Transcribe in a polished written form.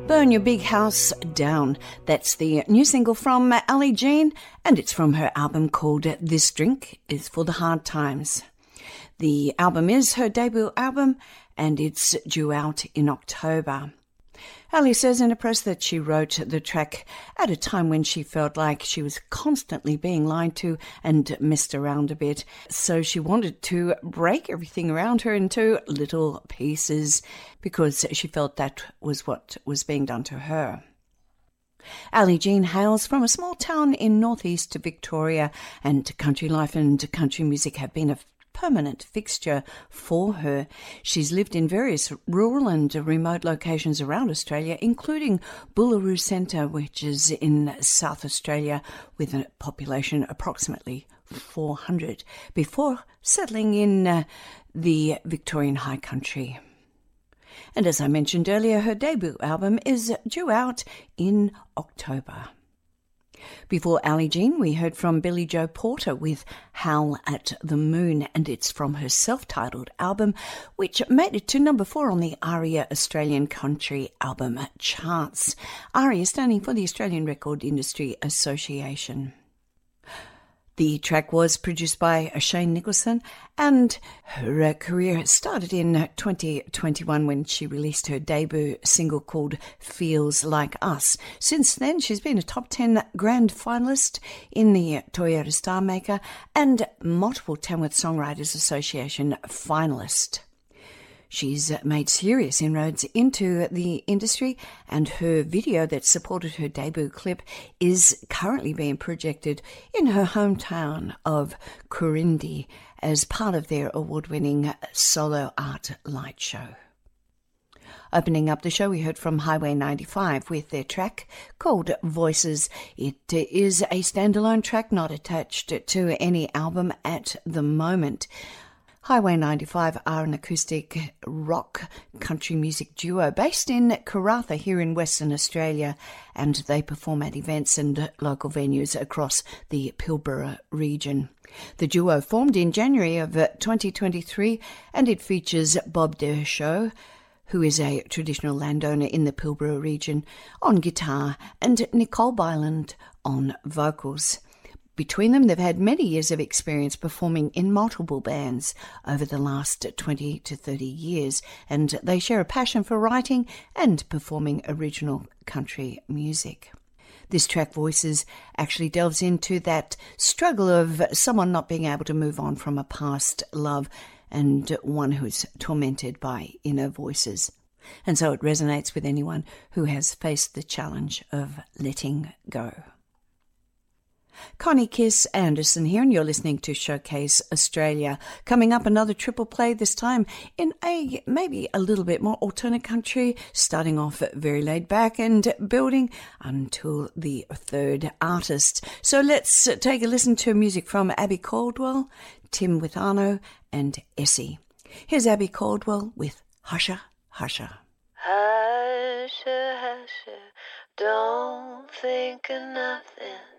Burn Your Big House Down. That's the new single from Ali Jean, and it's from her album called This Drink Is for the Hard Times. The album is her debut album, and it's due out in October. Ali says in a press that she wrote the track at a time when she felt like she was constantly being lied to and messed around a bit. So she wanted to break everything around her into little pieces because she felt that was what was being done to her. Ali Jean hails from a small town in northeast Victoria, and country life and country music have been a permanent fixture for her. She's lived in various rural and remote locations around Australia, including Boolaroo Centre, which is in South Australia, with a population approximately 400, before settling in the Victorian High Country. And as I mentioned earlier, her debut album is due out in October. Before Ali Jean, we heard from Billy Joe Porter with Howl at the Moon, and it's from her self-titled album, which made it to number 4 on the ARIA Australian Country Album charts. ARIA standing for the Australian Record Industry Association. The track was produced by Shane Nicholson, and her career started in 2021 when she released her debut single called Feels Like Us. Since then, she's been a top 10 grand finalist in the Toyota Star Maker and multiple Tamworth Songwriters Association finalist. She's made serious inroads into the industry, and her video that supported her debut clip is currently being projected in her hometown of Corindi as part of their award-winning solo art light show. Opening up the show, we heard from Highway 95 with their track called Voices. It is a standalone track not attached to any album at the moment. Highway 95 are an acoustic rock country music duo based in Karratha here in Western Australia, and they perform at events and local venues across the Pilbara region. The duo formed in January of 2023, and it features Bob Dershow, who is a traditional landowner in the Pilbara region, on guitar, and Nicole Byland on vocals. Between them, they've had many years of experience performing in multiple bands over the last 20 to 30 years, and they share a passion for writing and performing original country music. This track, Voices, actually delves into that struggle of someone not being able to move on from a past love and one who's tormented by inner voices. And so it resonates with anyone who has faced the challenge of letting go. Connie Kiss Anderson here, and you're listening to Showcase Australia. Coming up, another triple play, this time in a maybe a little bit more alternate country, starting off very laid back and building until the third artist. So let's take a listen to music from Abby Caldwell, Tim Withano and Essie. Here's Abby Caldwell with Husher, Husher. Husher, Husher, don't think of nothing.